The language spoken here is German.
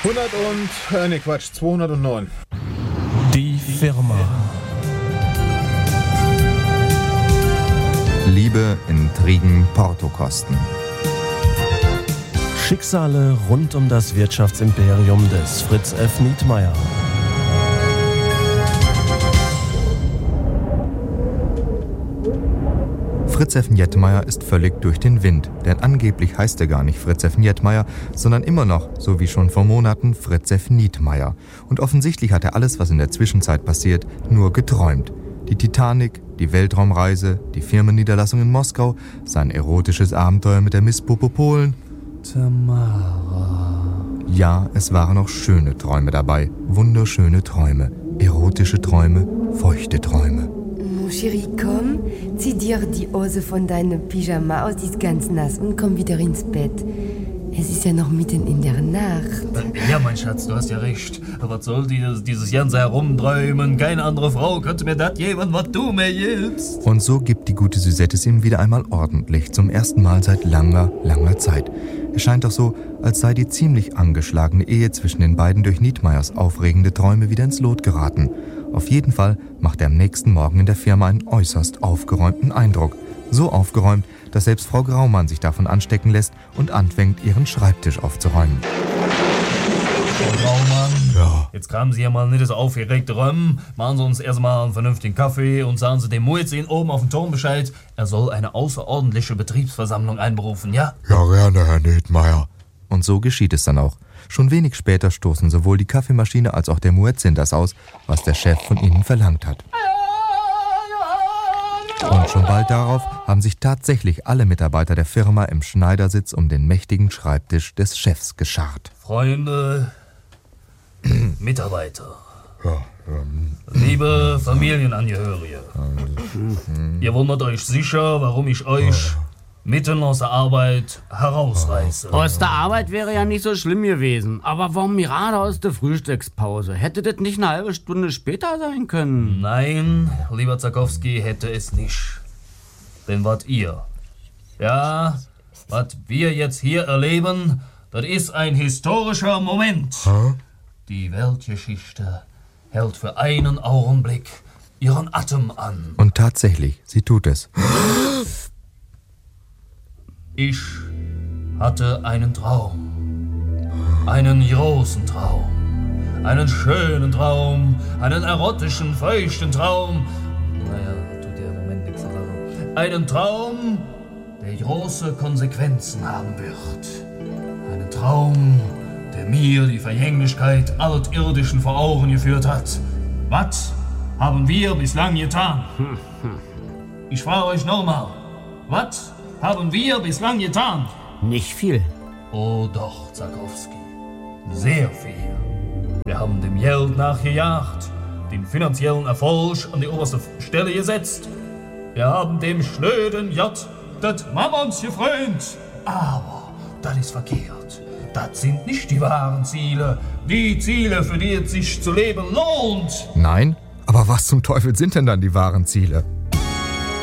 209. Die Firma. Liebe, Intrigen, Portokosten. Schicksale rund um das Wirtschaftsimperium des Fritz F. Nietmeyer. Fritz F. Nietmeyer ist völlig durch den Wind, denn angeblich heißt er gar nicht Fritz F. Nietmeyer, sondern immer noch, so wie schon vor Monaten, Fritz F. Nietmeyer. Und offensichtlich hat er alles, was in der Zwischenzeit passiert, nur geträumt. Die Titanic, die Weltraumreise, die Firmenniederlassung in Moskau, sein erotisches Abenteuer mit der Miss Popopolen. Tamara. Ja, es waren auch schöne Träume dabei, wunderschöne Träume, erotische Träume, feuchte Träume. Mon Chéri, komm, zieh dir die Hose von deinem Pyjama aus, die ist ganz nass, und komm wieder ins Bett. Es ist ja noch mitten in der Nacht. Ja, mein Schatz, du hast ja recht. Was soll dieses ganze Herumträumen? Keine andere Frau könnte mir das geben, was du mir gibst. Und so gibt die gute Suzette es ihm wieder einmal ordentlich, zum ersten Mal seit langer, langer Zeit. Es scheint doch so, als sei die ziemlich angeschlagene Ehe zwischen den beiden durch Nietmeyers aufregende Träume wieder ins Lot geraten. Auf jeden Fall macht er am nächsten Morgen in der Firma einen äußerst aufgeräumten Eindruck. So aufgeräumt, dass selbst Frau Graumann sich davon anstecken lässt und anfängt, ihren Schreibtisch aufzuräumen. Frau Graumann, Ja. jetzt kamen Sie ja mal nicht so aufgeregt rum. Machen Sie uns erstmal einen vernünftigen Kaffee und sagen Sie dem Muezzin oben auf dem Turm Bescheid, er soll eine außerordentliche Betriebsversammlung einberufen, ja? Ja, gerne, Herr Nietmeyer. Und so geschieht es dann auch. Schon wenig später stoßen sowohl die Kaffeemaschine als auch der Muezzin das aus, was der Chef von ihnen verlangt hat. Und schon bald darauf haben sich tatsächlich alle Mitarbeiter der Firma im Schneidersitz um den mächtigen Schreibtisch des Chefs geschart. Freunde, Mitarbeiter, liebe Familienangehörige, ihr wundert euch sicher, warum ich euch mitten aus der Arbeit herausreiße. Aus der Arbeit wäre ja nicht so schlimm gewesen. Aber warum gerade aus der Frühstückspause? Hätte das nicht eine halbe Stunde später sein können? Nein, lieber Zakowski, hätte es nicht. Denn was wir jetzt hier erleben, das ist ein historischer Moment. Die Weltgeschichte hält für einen Augenblick ihren Atem an. Und tatsächlich, sie tut es. Ich hatte einen Traum. Einen großen Traum. Einen schönen Traum. Einen erotischen, feuchten Traum. Naja, tut ja im Moment nichts. Einen Traum, der große Konsequenzen haben wird. Einen Traum, der mir die Vergänglichkeit Altirdischen vor Augen geführt hat. Was haben wir bislang getan? Ich frage euch nochmal. Was haben wir bislang getan? Nicht viel. Oh doch, Zakowski. Sehr viel. Wir haben dem Geld nachgejagt, den finanziellen Erfolg an die oberste Stelle gesetzt. Wir haben dem schnöden J des Mammons gefrönt. Aber das ist verkehrt. Das sind nicht die wahren Ziele. Die Ziele, für die es sich zu leben lohnt. Nein? Aber was zum Teufel sind denn dann die wahren Ziele?